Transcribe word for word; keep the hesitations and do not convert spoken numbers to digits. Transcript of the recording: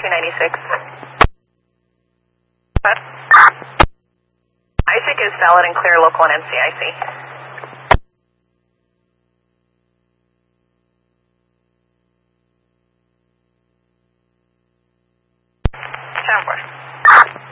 two ninety-six. What? I S I C is valid and clear local and N C I C.